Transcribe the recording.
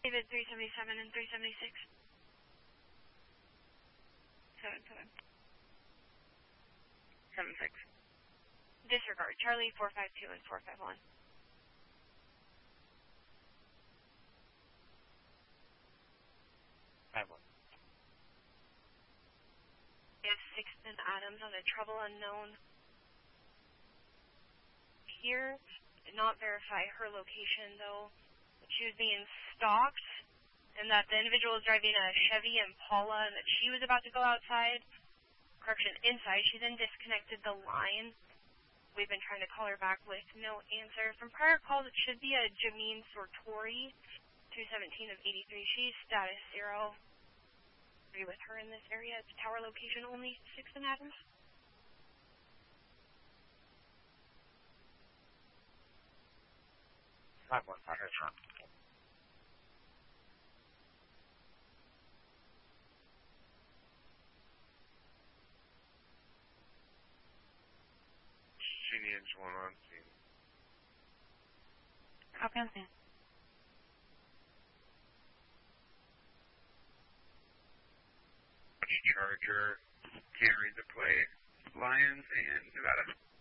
David 377 and 376. 77. 76. Disregard. Charlie 452 and 451. 51. We have 6th and Adams on a trouble unknown. Here, did not verify her location though. She was being stalked, and that the individual was driving a Chevy Impala, and that she was about to go outside. Correction, inside. She then disconnected the line. We've been trying to call her back with no answer. From prior calls, it should be a Jameen Sortori, 217 of 83. She's status 0. Are you with her in this area? It's tower location only, 6th and Adams. Five one fire truck. She needs one on scene. Copy on scene. Charger, carry the plate, Lions and Nevada.